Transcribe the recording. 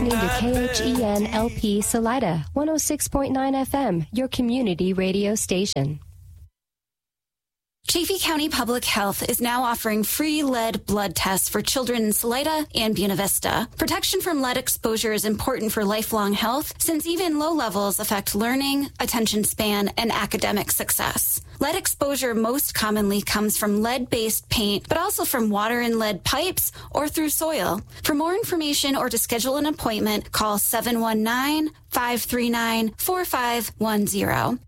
listening to KHEN LP Salida, 106.9 FM, your community radio station. Chaffee County Public Health is now offering free lead blood tests for children in Salida and Buena Vista. Protection from lead exposure is important for lifelong health since even low levels affect learning, attention span, and academic success. Lead exposure most commonly comes from lead-based paint, but also from water and lead pipes or through soil. For more information or to schedule an appointment, call 719-539-4510.